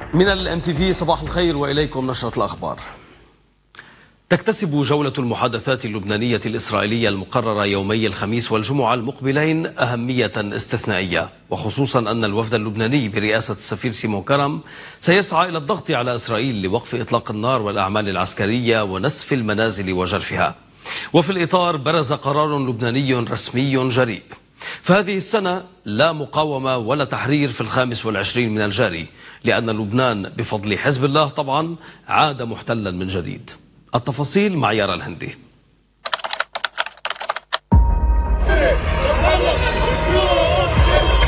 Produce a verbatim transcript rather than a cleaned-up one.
من الام تي في صباح الخير وإليكم نشرة الأخبار. تكتسب جولة المحادثات اللبنانية الإسرائيلية المقررة يومي الخميس والجمعة المقبلين أهمية استثنائية، وخصوصا أن الوفد اللبناني برئاسة السفير سيمون كرم سيسعى إلى الضغط على إسرائيل لوقف إطلاق النار والأعمال العسكرية ونسف المنازل وجرفها. وفي الإطار برز قرار لبناني رسمي جريء، فهذه السنة لا مقاومة ولا تحرير في الخامس والعشرين من الجاري، لأن لبنان بفضل حزب الله طبعا عاد محتلا من جديد. التفاصيل مع يارا الهندي.